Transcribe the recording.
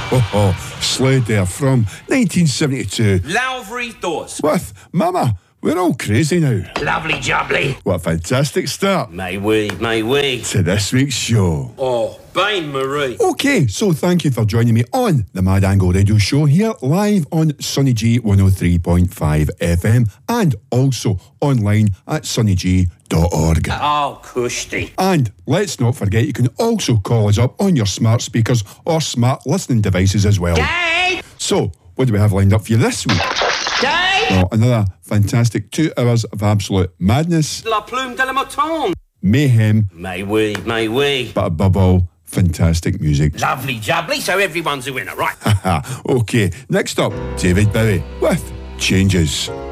Slade there from 1972. Lowry Doors. With Mama, we're all crazy now. Lovely jubbly. What a fantastic start May we. to this week's show. Oh, Bain Marie. Okay, so thank you for joining me on the Mad Angle Radio Show here live on Sunny G 103.5 FM and also online at sunnyg.org. Oh, Kushti. And let's not forget, you can also call us up on your smart speakers or smart listening devices as well. Dave! So, what do we have lined up for you this week? Dave! Well, another fantastic 2 hours of absolute madness, La Plume de la Mouton. mayhem, May we. but above all, fantastic music. Lovely jubbly, so everyone's a winner, right? Okay, next up, David Bowie with Changes.